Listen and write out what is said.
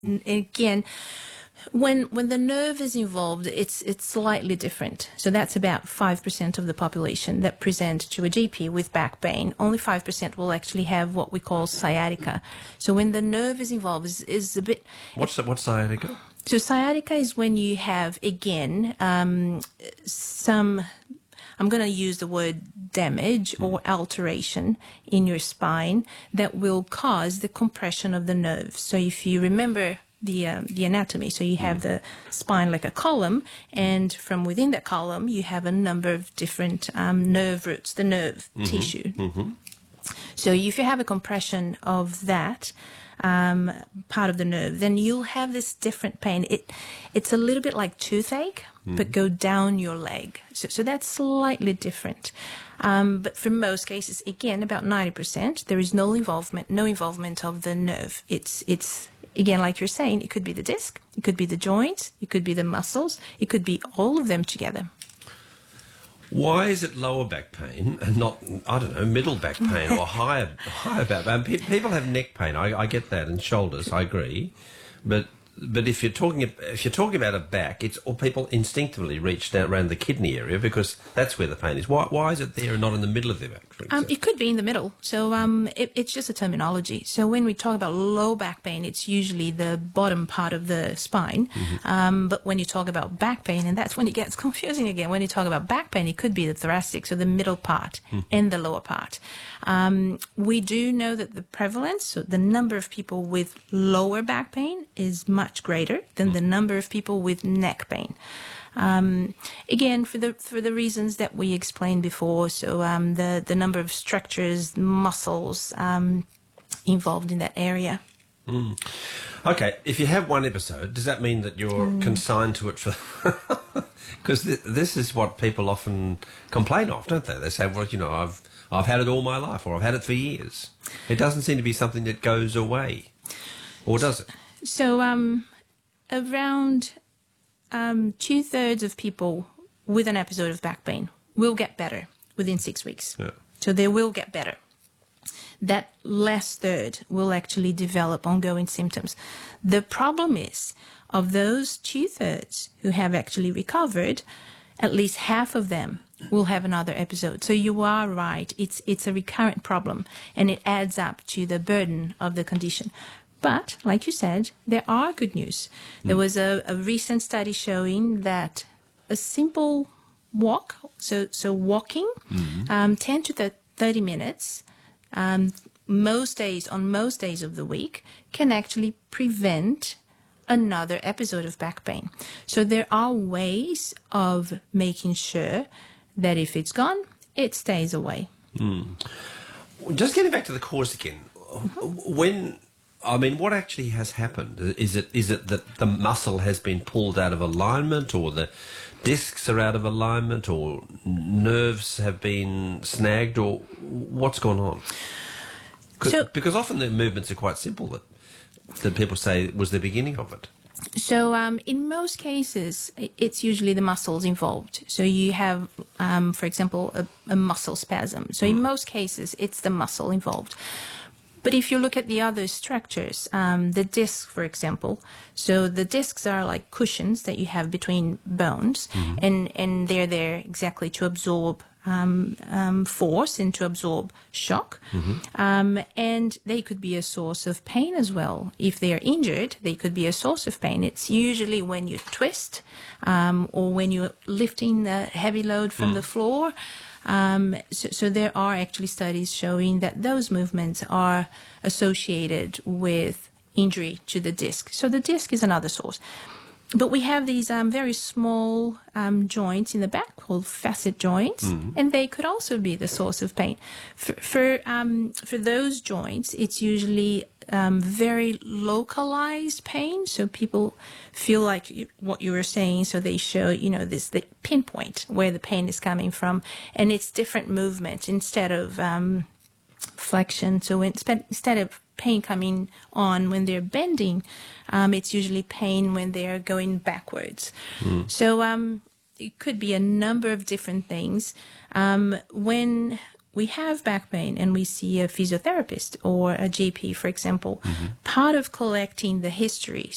Again, when the nerve is involved, it's slightly different. So that's about 5% of the population that present to a GP with back pain. Only 5% will actually have what we call sciatica. So when the nerve is involved, is a bit. What's sciatica? So sciatica is when you have, again, some, I'm going to use the word damage or alteration in your spine that will cause the compression of the nerve. So if you remember the anatomy, so you have the spine like a column, and from within that column you have a number of different nerve roots, the nerve tissue. So if you have a compression of that part of the nerve, then you'll have this different pain. It's a little bit like toothache, but go down your leg. So that's slightly different. But for most cases, again, about 90%, there is no involvement of the nerve. It's again, like you're saying, it could be the disc, it could be the joints, it could be the muscles, it could be all of them together. Why is it lower back pain and not, I don't know, middle back pain or higher back pain? People have neck pain. I get that, and shoulders. I agree, but if you're talking about a back, it's all people instinctively reach down around the kidney area because that's where the pain is. Why is it there and not in the middle of the back? For example? It could be in the middle. So it's just a terminology. So when we talk about low back pain, it's usually the bottom part of the spine. But when you talk about back pain, and that's when it gets confusing again. When you talk about back pain, it could be the thoracic, so the middle part and the lower part. We do know that the prevalence, so the number of people with lower back pain, is much greater than the number of people with neck pain. Again, for the reasons that we explained before, so the number of structures, muscles involved in that area. Okay, if you have one episode, does that mean that you're consigned to it for... Because this is what people often complain of, don't they? They say, well, you know, I've had it all my life, or I've had it for years. It doesn't seem to be something that goes away. Or does it? So around 2/3 of people with an episode of back pain will get better within 6 weeks. Yeah. So they will get better. That last third will actually develop ongoing symptoms. The problem is, of those 2/3 who have actually recovered, at least half of them will have another episode. So you are right. It's a recurrent problem, and it adds up to the burden of the condition. But, like you said, there are good news. There was a recent study showing that a simple walk, so walking, 10 to 30 minutes, on most days of the week, can actually prevent another episode of back pain. So there are ways of making sure that if it's gone, it stays away. Just getting back to the cause again, what actually has happened? Is it that the muscle has been pulled out of alignment, or the discs are out of alignment, or nerves have been snagged, or what's gone on? Because often the movements are quite simple that people say was the beginning of it. So in most cases, it's usually the muscles involved. So you have, for example, a muscle spasm. So in most cases, it's the muscle involved. But if you look at the other structures, the disc, for example, so the discs are like cushions that you have between bones, and they're there exactly to absorb force and to absorb shock. And they could be a source of pain as well. If they are injured, they could be a source of pain. It's usually when you twist or when you're lifting the heavy load from the floor. So there are actually studies showing that those movements are associated with injury to the disc. So the disc is another source. But we have these very small joints in the back called facet joints, and they could also be the source of pain. For those joints, it's usually very localized pain. So people feel like what you were saying. So they show, the pinpoint where the pain is coming from, and it's different movement instead of flexion. So instead of pain coming on when they're bending, it's usually pain when they're going backwards. So it could be a number of different things. When we have back pain and we see a physiotherapist or a GP, for example, part of collecting the history,